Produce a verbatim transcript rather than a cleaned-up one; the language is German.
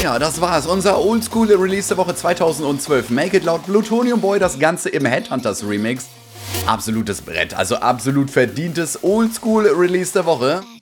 ja, das war's. Unser Oldschool-Release der Woche zweitausendzwölf. Make It Loud Plutonium Boy, das Ganze im Headhunters Remix. Absolutes Brett, also absolut verdientes Oldschool-Release der Woche.